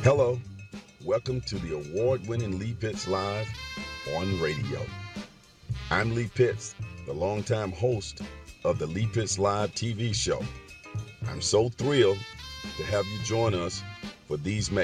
Hello, welcome to the award-winning Lee Pitts Live on radio. I'm Lee Pitts, the longtime host of the Lee Pitts Live TV show. I'm so thrilled to have you join us for these